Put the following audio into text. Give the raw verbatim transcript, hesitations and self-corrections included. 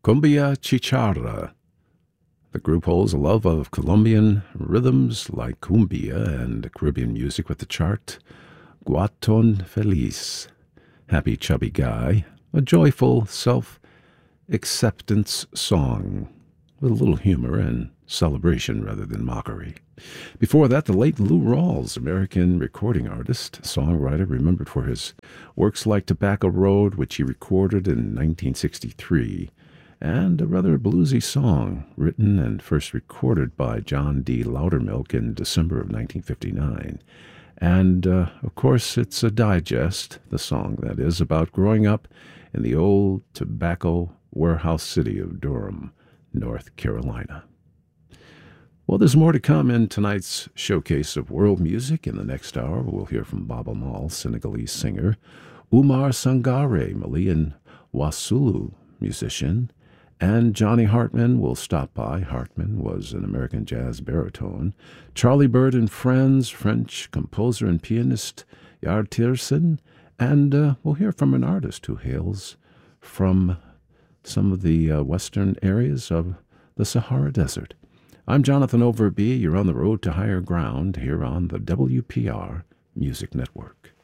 Cumbia Chicharra. The group holds a love of Colombian rhythms like cumbia and Caribbean music with the chart Guaton Feliz, Happy Chubby Guy, a joyful self-acceptance song with a little humor and celebration rather than mockery. Before that, the late Lou Rawls, American recording artist, songwriter, remembered for his works like Tobacco Road, which he recorded in nineteen sixty-three, and a rather bluesy song written and first recorded by John D. Loudermilk in December of nineteen fifty-nine. And, uh, of course, it's a digest, the song that is, about growing up in the old tobacco warehouse city of Durham, North Carolina. Well, there's more to come in tonight's showcase of world music. In the next hour, we'll hear from Baba Maal, Senegalese singer, Umar Sangare, Malian Wassoulou musician, and Johnny Hartman will stop by. Hartman was an American jazz baritone. Charlie Bird and Friends, French composer and pianist Yard Tiersen, and uh, we'll hear from an artist who hails from some of the uh, western areas of the Sahara Desert. I'm Jonathan Overby. You're on the road to higher ground here on the W P R Music Network.